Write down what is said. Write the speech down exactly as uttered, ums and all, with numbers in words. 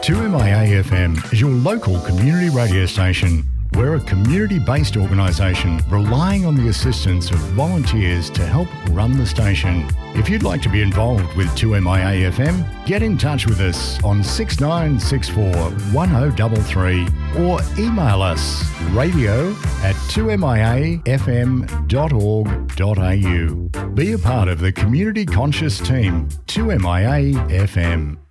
two M I A F M is your local community radio station. We're a community-based organisation relying on the assistance of volunteers to help run the station. If you'd like to be involved with two M I A F M, get in touch with us on six nine six four, one oh three three or email us radio at two m i a f m dot org dot a u. Be a part of the community conscious team, two M I A F M.